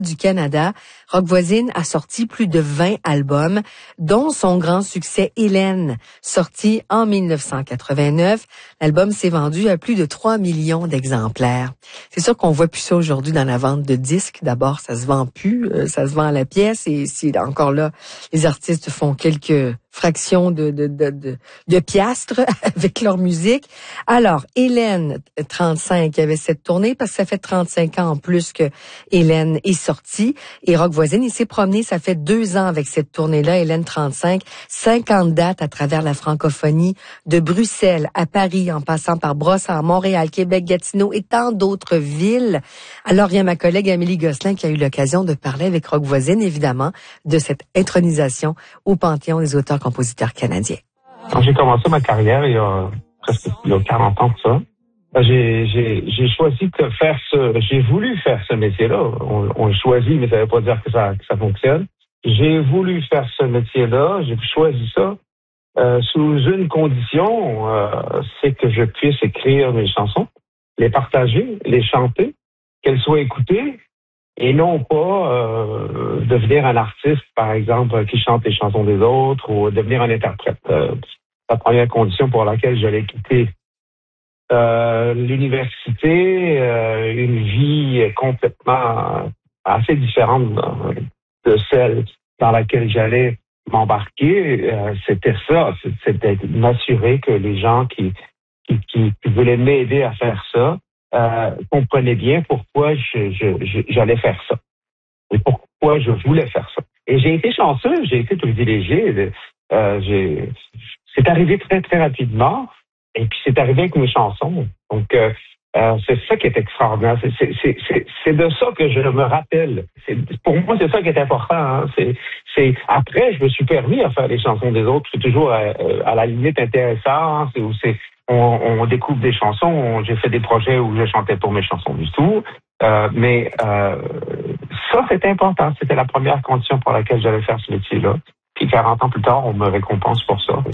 du Canada, Rock Voisine a sorti plus de 20 albums, dont son grand succès Hélène, sorti en 1989. L'album s'est vendu à plus de 3 millions d'exemplaires. C'est sûr qu'on voit plus ça aujourd'hui dans la vente de disques. D'abord, ça se vend plus, ça se vend à la pièce et si encore là, les artistes font quelques fractions de piastres avec leur musique. Alors, Hélène, 35, avait cette tournée parce que ça fait 35 ans en plus que Hélène est sortie. Et Rock Voisine, il s'est promené, ça fait 2 ans avec cette tournée-là, Hélène 35, 50 dates à travers la francophonie, de Bruxelles à Paris, en passant par Brossard, Montréal, Québec, Gatineau et tant d'autres villes. Alors, il y a ma collègue Amélie Gosselin qui a eu l'occasion de parler avec Rock Voisine, évidemment, de cette intronisation au Panthéon des auteurs-compositeurs canadiens. Quand j'ai commencé ma carrière, il y a 40 ans de ça, j'ai choisi de faire j'ai voulu faire ce métier-là. On le choisit, mais ça veut pas dire que ça fonctionne. J'ai voulu faire ce métier-là, j'ai choisi ça sous une condition, c'est que je puisse écrire mes chansons, les partager, les chanter, qu'elles soient écoutées, et non pas devenir un artiste, par exemple, qui chante les chansons des autres ou devenir un interprète. La première condition pour laquelle j'allais quitter l'université, une vie complètement assez différente de celle dans laquelle j'allais m'embarquer, c'était ça, c'était m'assurer que les gens qui voulaient m'aider à faire ça comprenaient bien pourquoi j'allais faire ça et pourquoi je voulais faire ça. Et j'ai été chanceux, j'ai été privilégié. C'est arrivé très, très rapidement. Et puis, c'est arrivé avec mes chansons. Donc, c'est ça qui est extraordinaire. C'est de ça que je me rappelle. Pour moi, c'est ça qui est important. Hein. Après, je me suis permis à faire les chansons des autres. C'est toujours à la limite intéressant. On découvre des chansons. J'ai fait des projets où je chantais pour mes chansons du tout. Mais ça, c'était important. C'était la première condition pour laquelle j'allais faire ce métier-là. Puis 40 ans plus tard, on me récompense pour ça.